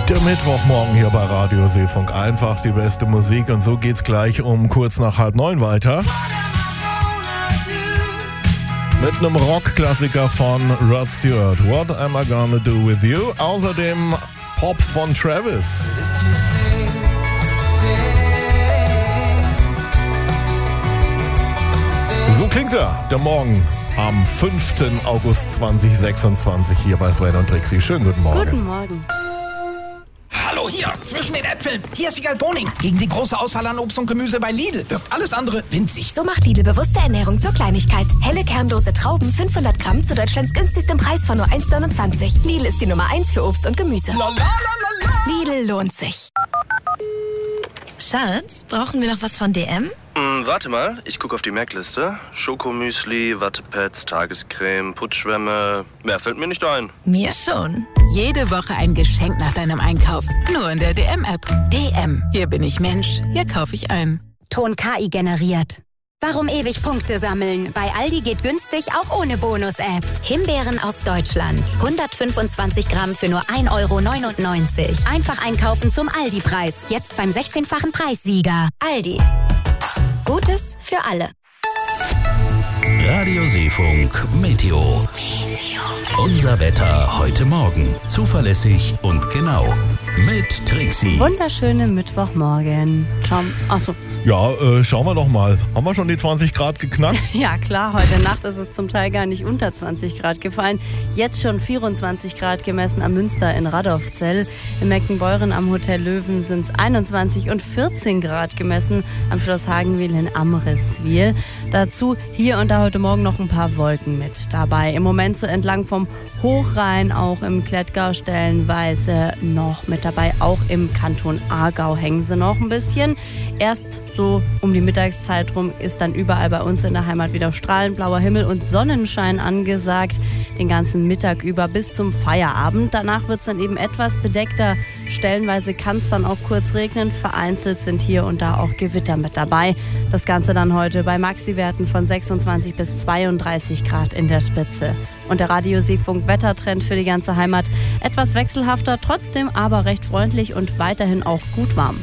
Der Mittwochmorgen hier bei Radio Seefunk. Einfach die beste Musik und so geht's gleich um kurz nach 8:30 weiter. Mit einem Rockklassiker von Rod Stewart. What am I gonna do with you? Außerdem Pop von Travis. So klingt der Morgen am 5. August 2026 hier bei Sven und Trixie. Schönen guten Morgen. Guten Morgen. Hallo hier, zwischen den Äpfeln. Hier ist Wiegald Boning. Gegen die große Auswahl an Obst und Gemüse bei Lidl wirkt alles andere winzig. So macht Lidl bewusste Ernährung zur Kleinigkeit. Helle kernlose Trauben 500 Gramm zu Deutschlands günstigstem Preis von nur 1,29. Lidl ist die Nummer 1 für Obst und Gemüse. Lidl lohnt sich. Schatz, brauchen wir noch was von DM? Warte mal, ich gucke auf die Merkliste. Schokomüsli, Wattepads, Tagescreme, Putzschwämme. Mehr fällt mir nicht ein. Mir schon. Jede Woche ein Geschenk nach deinem Einkauf. Nur in der DM-App. DM. Hier bin ich Mensch. Hier kaufe ich ein. Ton KI generiert. Warum ewig Punkte sammeln? Bei Aldi geht günstig auch ohne Bonus-App. Himbeeren aus Deutschland. 125 Gramm für nur 1,99 €. Einfach einkaufen zum Aldi-Preis. Jetzt beim 16-fachen Preissieger. Aldi. Gutes für alle. Radio Seefunk Meteo. Unser Wetter heute Morgen. Zuverlässig und genau. Mit Trixie. Wunderschöne Mittwochmorgen. Schauen wir doch mal. Haben wir schon die 20 Grad geknackt? Ja klar, heute Nacht ist es zum Teil gar nicht unter 20 Grad gefallen. Jetzt schon 24 Grad gemessen am Münster in Radolfzell. In Meckenbeuren am Hotel Löwen sind es 21 und 14 Grad gemessen am Schloss Hagenwil in Amriswil. Dazu hier und da heute Morgen noch ein paar Wolken mit dabei. Im Moment so entlang vom Hochrhein, auch im Klettgau stellenweise noch mit dabei. Auch im Kanton Aargau hängen sie noch ein bisschen. Erst so um die Mittagszeit rum ist dann überall bei uns in der Heimat wieder strahlend blauer Himmel und Sonnenschein angesagt. Den ganzen Mittag über bis zum Feierabend. Danach wird es dann eben etwas bedeckter. Stellenweise kann es dann auch kurz regnen. Vereinzelt sind hier und da auch Gewitter mit dabei. Das Ganze dann heute bei Maxi-Werten von 26 bis 32 Grad in der Spitze. Und der Radio Seefunk Wettertrend für die ganze Heimat. Etwas wechselhafter, trotzdem aber recht freundlich und weiterhin auch gut warm.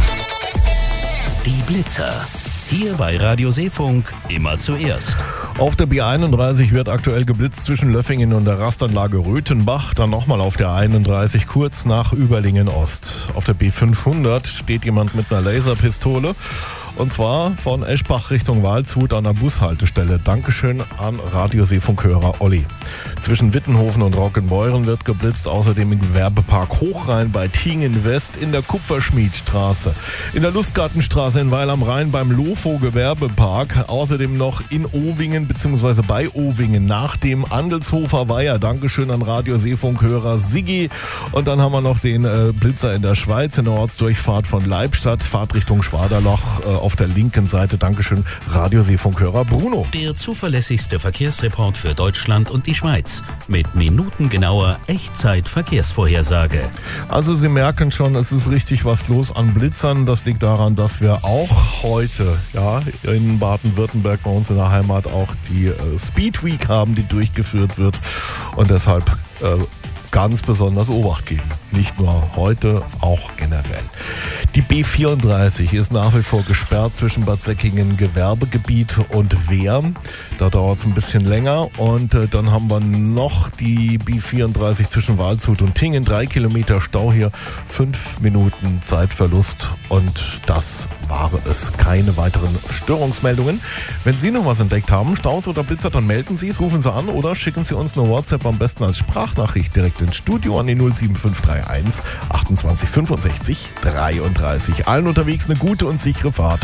Die Blitzer. Hier bei Radio Seefunk immer zuerst. Auf der B31 wird aktuell geblitzt zwischen Löffingen und der Rastanlage Röthenbach. Dann nochmal auf der 31 kurz nach Überlingen Ost. Auf der B500 steht jemand mit einer Laserpistole. Und zwar von Eschbach Richtung Waldshut an der Bushaltestelle. Dankeschön an Radioseefunkhörer Olli. Zwischen Wittenhofen und Rockenbeuren wird geblitzt. Außerdem im Gewerbepark Hochrhein bei Tingen West in der Kupferschmiedstraße. In der Lustgartenstraße in Weil am Rhein beim Lofo Gewerbepark. Außerdem noch in Owingen bzw. bei Owingen nach dem Andelshofer Weiher. Dankeschön an Radioseefunkhörer Siggi. Und dann haben wir noch den Blitzer in der Schweiz in der Ortsdurchfahrt von Leibstadt. Fahrtrichtung Schwaderloch auf der linken Seite. Dankeschön, Radioseefunkhörer Bruno. Der zuverlässigste Verkehrsreport für Deutschland und die Schweiz. Mit minutengenauer Echtzeit-Verkehrsvorhersage. Also Sie merken schon, es ist richtig was los an Blitzern. Das liegt daran, dass wir auch heute in Baden-Württemberg bei uns in der Heimat auch die Speed Week haben, die durchgeführt wird. Und deshalb ganz besonders Obacht geben. Nicht nur heute, auch generell. Die B34 ist nach wie vor gesperrt zwischen Bad Säckingen Gewerbegebiet und Wehr. Da dauert es ein bisschen länger. Und dann haben wir noch die B34 zwischen Waldshut und Tingen. 3 Kilometer Stau hier, 5 Minuten Zeitverlust. Und das war es. Keine weiteren Störungsmeldungen. Wenn Sie noch was entdeckt haben, Staus oder Blitzer, dann melden Sie es, rufen Sie an oder schicken Sie uns eine WhatsApp am besten als Sprachnachricht direkt ins Studio an die 07531 28 65 33. Allen unterwegs eine gute und sichere Fahrt.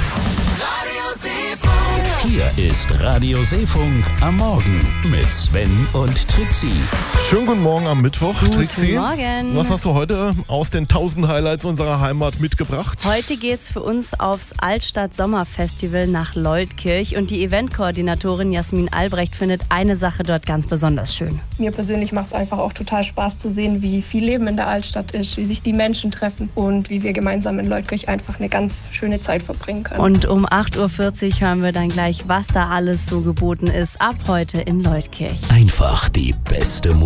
Hier ist Radio Seefunk am Morgen mit Sven und Trixie. Schönen guten Morgen am Mittwoch, Trixie. Guten Morgen. Was hast du heute aus den 1000 Highlights unserer Heimat mitgebracht? Heute geht's für uns aufs Altstadt-Sommerfestival nach Leutkirch und die Eventkoordinatorin Jasmin Albrecht findet eine Sache dort ganz besonders schön. Mir persönlich macht es einfach auch total Spaß zu sehen, wie viel Leben in der Altstadt ist, wie sich die Menschen treffen und wie wir gemeinsam in Leutkirch einfach eine ganz schöne Zeit verbringen können. Und um 8:40 Uhr hören wir dann gleich, was da alles so geboten ist ab heute in Leutkirch. Einfach die beste Musik.